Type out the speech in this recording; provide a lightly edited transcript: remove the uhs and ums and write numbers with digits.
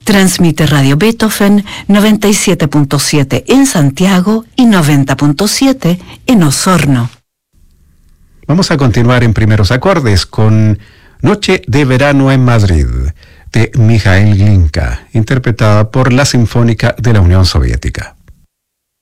Transmite Radio Beethoven 97.7 en Santiago y 90.7 en Osorno. Vamos a continuar en primeros acordes con Noche de Verano en Madrid, de Mijaíl Glinka, interpretada por la Sinfónica de la Unión Soviética.